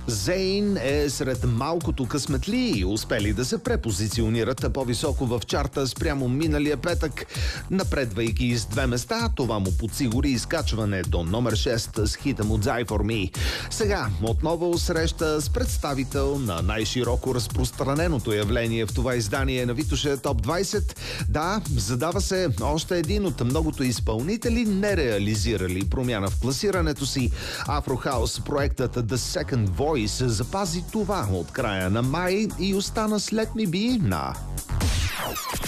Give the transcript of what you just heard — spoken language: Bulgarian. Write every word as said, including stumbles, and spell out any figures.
Зейн е сред малкото късметли, успели да се препозиционират по-високо в чарта спрямо миналия петък, напредвайки с две места. Това му подсигури изкачване до номер шест с хита му Die For Me. Сега отново среща с представител на най-широко разпространеното явление в това издание на Витоше Топ двайсет. Да, задава се още един от многото изпълнители, не реализирали промяна в класирането си. Афрохаус проектът The Second Voice запази това от края на май и остана с Let Me Be на